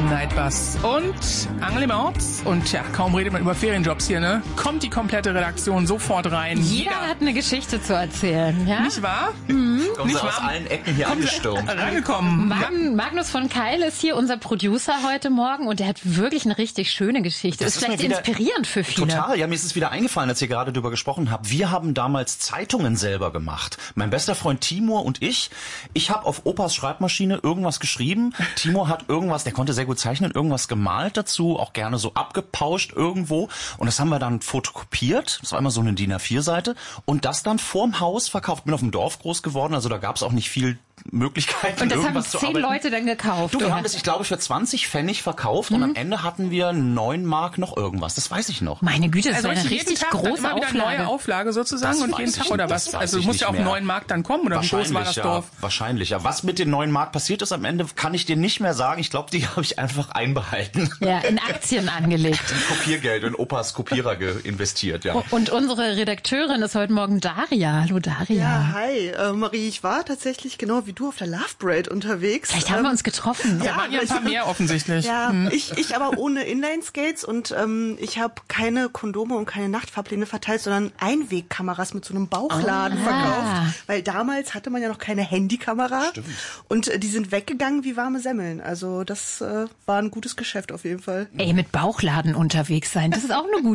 Nightbus und Angel Mords. Und ja, kaum redet man über Ferienjobs hier, ne? Kommt die komplette Redaktion sofort rein. Jeder hat eine Geschichte zu erzählen, ja? Nicht wahr? Kommen Sie aus allen Ecken hier angestürmt. Reingekommen. Magnus von Keil ist hier unser Producer heute Morgen und der hat wirklich eine richtig schöne Geschichte. Das ist vielleicht inspirierend für viele. Total, ja, mir ist es wieder eingefallen, als ihr gerade drüber gesprochen habt. Wir haben damals Zeitungen selber gemacht. Mein bester Freund Timur und ich habe auf Opas Schreibmaschine irgendwas geschrieben. Timur hat irgendwas, der konnte sehr gut zeichnen, irgendwas gemalt dazu, auch gerne so abgepauscht irgendwo. Und das haben wir dann fotokopiert. Das war immer so eine DIN A4-Seite. Und das dann vorm Haus verkauft. Bin auf dem Dorf groß geworden, also da gab es auch nicht viel Möglichkeiten, und das irgendwas haben zu 10 arbeiten. Leute dann gekauft. Du, wir haben das, ich glaube, für 20 Pfennig verkauft und am Ende hatten wir 9 Mark noch irgendwas. Das weiß ich noch. Meine Güte, das ist Also eine jeden richtig Tag große immer wieder Auflage. neue Auflage sozusagen Das und jeden weiß Tag ich oder nicht, was? das weiß Also ich muss nicht ja auf mehr. 9 Mark dann kommen oder wie groß war das Dorf? Wahrscheinlich, ja. Was mit den 9 Mark passiert ist am Ende, kann ich dir nicht mehr sagen. Ich glaube, die habe ich einfach einbehalten. Ja, in Aktien angelegt. Kopiergeld in Opas Kopierer investiert, ja. Und unsere Redakteurin ist heute Morgen Daria. Hallo Daria. Ja, hi. Marie, ich war tatsächlich genau wie du auf der Love Parade unterwegs. Vielleicht haben wir uns getroffen. Ja, waren ja ein paar mehr offensichtlich. Ja, ich aber ohne Inline-Skates und ich habe keine Kondome und keine Nachtfahrpläne verteilt, sondern Einwegkameras mit so einem Bauchladen verkauft. Weil damals hatte man ja noch keine Handykamera. Stimmt. Und die sind weggegangen wie warme Semmeln. Also das war ein gutes Geschäft auf jeden Fall. Ey, mit Bauchladen unterwegs sein, das ist auch eine gute